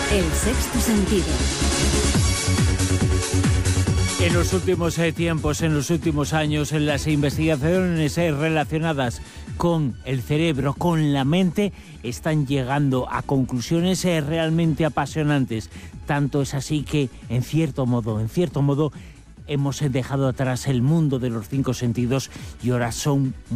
El sexto sentido. En los últimos tiempos, en los últimos años, en las investigaciones relacionadas con el cerebro, con la mente, están llegando a conclusiones realmente apasionantes. Tanto es así que, en cierto modo, hemos dejado atrás el mundo de los 5 sentidos y ahora son